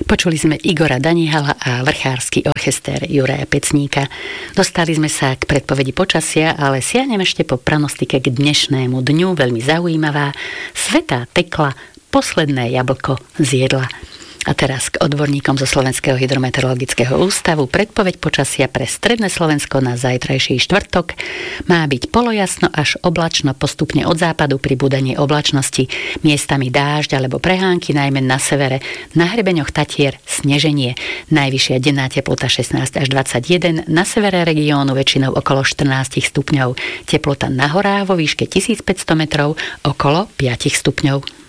Počuli sme Igora Danihala a vrchársky orchester Juraja Pecníka. Dostali sme sa k predpovedi počasia, ale siahnem ešte po pranostike k dnešnému dňu, veľmi zaujímavá. Svätá Tekla posledné jablko zjedla. A teraz k odborníkom zo Slovenského hydrometeorologického ústavu. Predpoveď počasia pre stredné Slovensko na zajtrajší štvrtok má byť polojasno až oblačno, postupne od západu pribúdanie oblačnosti, miestami dážď alebo prehánky, najmä na severe, na hrebeňoch Tatier sneženie. Najvyššia denná teplota 16 až 21, na severe regiónu väčšinou okolo 14 stupňov. Teplota na horách vo výške 1500 metrov okolo 5 stupňov.